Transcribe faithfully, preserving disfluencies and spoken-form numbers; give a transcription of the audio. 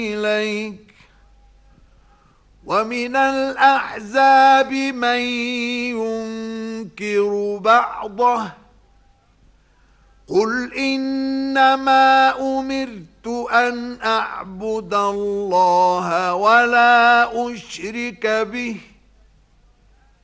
إليك ومن الأحزاب من ينكر بعضه قل إنما أمرت أن أعبد الله ولا أشرك به